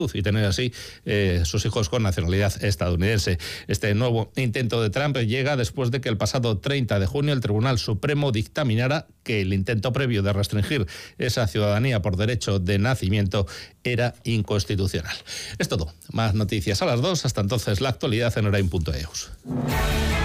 y tener así sus hijos con nacionalidad estadounidense. Este nuevo intento de Trump llega después de que el pasado 30 de junio el Tribunal Supremo dictaminara que el intento previo de restringir esa ciudadanía por derecho de nacimiento era inconstitucional. Es todo. Más noticias a las 2. Hasta entonces, la actualidad en Orain.eus.